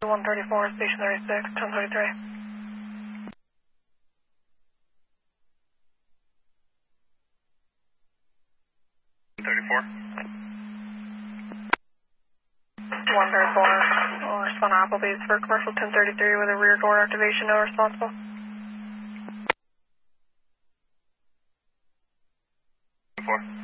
134, station 36, 1033. 34. 134, we'll respond to Applebee's for commercial 1033 with a rear door activation, no responsible. 4.